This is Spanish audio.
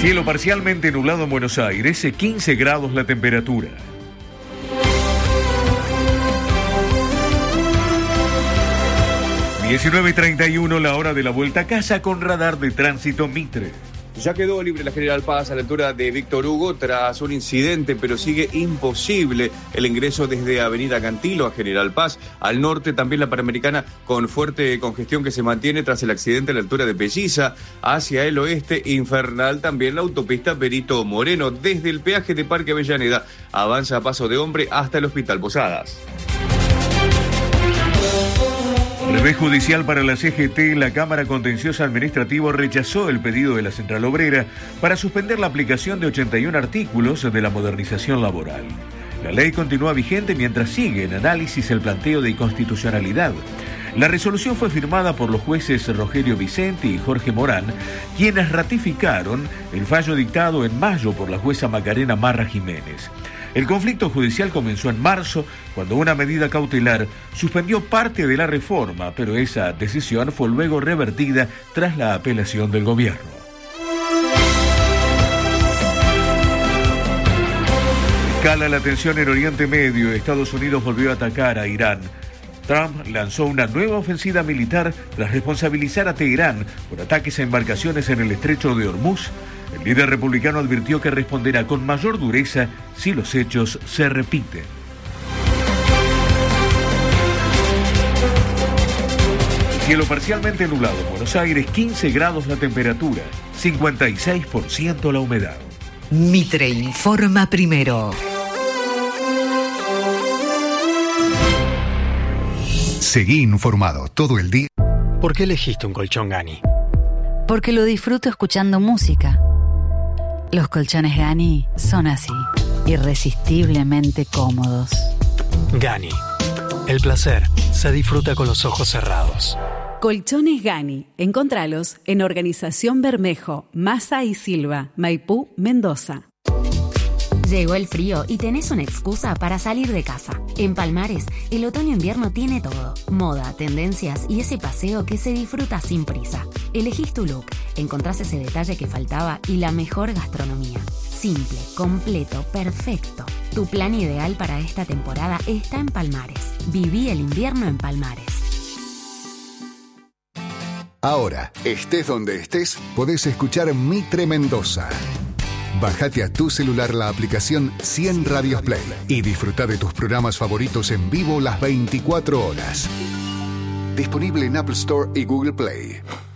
Cielo parcialmente nublado en Buenos Aires, 15 grados la temperatura. (19:31) la hora de la vuelta a casa con radar de tránsito Mitre. Ya quedó libre la General Paz a la altura de Víctor Hugo tras un incidente, pero sigue imposible el ingreso desde Avenida Cantilo a General Paz. Al norte también la Panamericana con fuerte congestión que se mantiene tras el accidente a la altura de Pelliza. Hacia el oeste, infernal también la autopista Perito Moreno. Desde el peaje de Parque Avellaneda avanza a paso de hombre hasta el Hospital Posadas. Revés judicial para la CGT, la Cámara Contenciosa Administrativo rechazó el pedido de la Central Obrera para suspender la aplicación de 81 artículos de la modernización laboral. La ley continúa vigente mientras sigue en análisis el planteo de inconstitucionalidad. La resolución fue firmada por los jueces Rogerio Vicente y Jorge Morán, quienes ratificaron el fallo dictado en mayo por la jueza Macarena Marra Jiménez. El conflicto judicial comenzó en marzo, cuando una medida cautelar suspendió parte de la reforma, pero esa decisión fue luego revertida tras la apelación del gobierno. Escala la tensión en Oriente Medio. Estados Unidos volvió a atacar a Irán. Trump lanzó una nueva ofensiva militar tras responsabilizar a Teherán por ataques a embarcaciones en el estrecho de Hormuz. El líder republicano advirtió que responderá con mayor dureza si los hechos se repiten. Cielo parcialmente nublado en Buenos Aires, 15 grados la temperatura, 56% la humedad. Mitre informa primero. Seguí informado todo el día. ¿Por qué elegiste un colchón Gani? Porque lo disfruto escuchando música. Los colchones Gani son así, irresistiblemente cómodos. Gani. El placer se disfruta con los ojos cerrados. Colchones Gani. Encontralos en Organización Bermejo, Massa y Silva, Maipú, Mendoza. Llegó el frío y tenés una excusa para salir de casa. En Palmares, el otoño-invierno tiene todo. Moda, tendencias y ese paseo que se disfruta sin prisa. Elegís tu look, encontrás ese detalle que faltaba y la mejor gastronomía. Simple, completo, perfecto. Tu plan ideal para esta temporada está en Palmares. Viví el invierno en Palmares. Ahora, estés donde estés, podés escuchar Mitre Mendoza. Bájate a tu celular la aplicación 100 Radios Play y disfruta de tus programas favoritos en vivo las 24 horas. Disponible en Apple Store y Google Play.